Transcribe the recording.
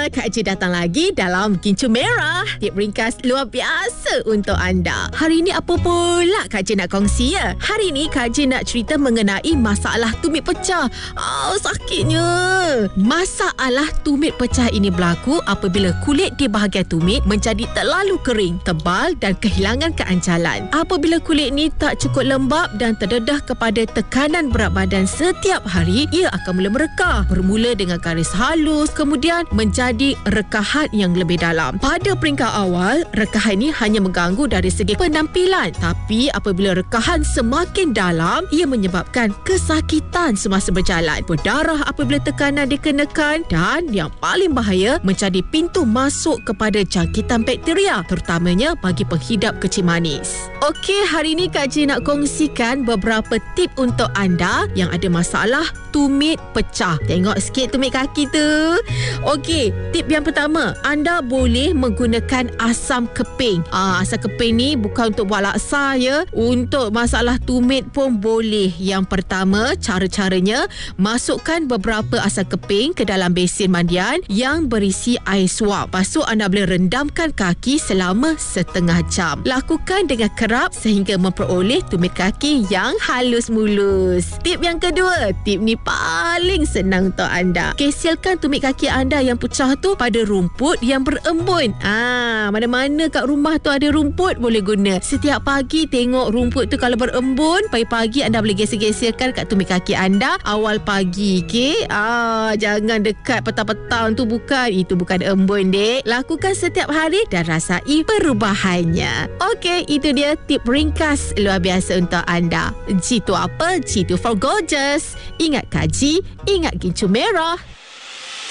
Kak Haji datang lagi dalam Gincu Merah. Tip ringkas luar biasa untuk anda. Hari ini apa pula Kak Haji nak kongsi ya? Hari ini Kak Haji nak cerita mengenai masalah tumit pecah. Sakitnya. Masalah tumit pecah ini berlaku apabila kulit di bahagian tumit menjadi terlalu kering, tebal dan kehilangan keancalan. Apabila kulit ni tak cukup lembap dan terdedah kepada tekanan berat badan setiap hari, ia akan mula merekah. Bermula dengan garis halus, kemudian menjadi rekahan yang lebih dalam. Pada peringkat awal, rekahan ini hanya mengganggu dari segi penampilan. Tapi apabila rekahan semakin dalam, ia menyebabkan kesakitan semasa berjalan, berdarah apabila tekanan dikenakan dan yang paling bahaya menjadi pintu masuk kepada jangkitan bakteria, terutamanya bagi penghidap kecil manis. Okey, hari ini Kak Haji nak kongsikan beberapa tip untuk anda yang ada masalah tumit pecah. Tengok sikit tumit kaki tu. Okey, tip yang pertama, anda boleh menggunakan asam keping. Asam keping ni bukan untuk buat laksa ya. Untuk masalah tumit pun boleh. Yang pertama, cara-caranya, masukkan beberapa asam keping ke dalam besin mandian yang berisi air suap. Lepas tu anda boleh rendamkan kaki selama setengah jam. Lakukan dengan kerap sehingga memperoleh tumit kaki yang halus mulus. Tip yang kedua, tip ni paling senang untuk anda. Kesilkan tumit kaki anda yang pecah tu pada rumput yang berembun. Mana-mana kat rumah tu ada rumput, boleh guna. Setiap pagi tengok rumput tu kalau berembun, pagi-pagi anda boleh geser-geserkan kat tumit kaki anda awal pagi. Okay? Jangan dekat petang-petang tu, bukan. Itu bukan embun, dek. Lakukan setiap hari dan rasai perubahannya. Okey, itu dia tip ringkas luar biasa untuk anda. G tu apa? G tu for gorgeous. Ingat kaji, ingat Gincu Merah.